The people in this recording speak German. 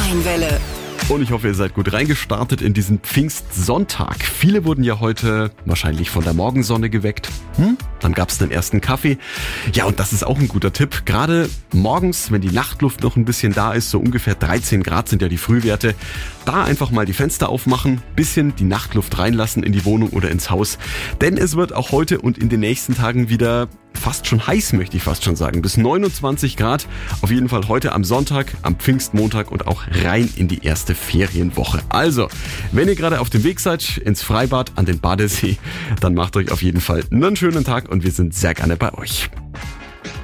Rheinwelle. Und ich hoffe, ihr seid gut reingestartet in diesen Pfingstsonntag. Viele wurden ja heute wahrscheinlich von der Morgensonne geweckt. Dann gab es den ersten Kaffee. Ja, und das ist auch ein guter Tipp. Gerade morgens, wenn die Nachtluft noch ein bisschen da ist, so ungefähr 13 Grad sind ja die Frühwerte, da einfach mal die Fenster aufmachen, bisschen die Nachtluft reinlassen in die Wohnung oder ins Haus. Denn es wird auch heute und in den nächsten Tagen wieder fast schon heiß, möchte ich fast schon sagen. Bis 29 Grad. Auf jeden Fall heute am Sonntag, am Pfingstmontag und auch rein in die erste Ferienwoche. Also, wenn ihr gerade auf dem Weg seid ins Freibad an den Badesee, dann macht euch auf jeden Fall einen schönen Tag und wir sind sehr gerne bei euch.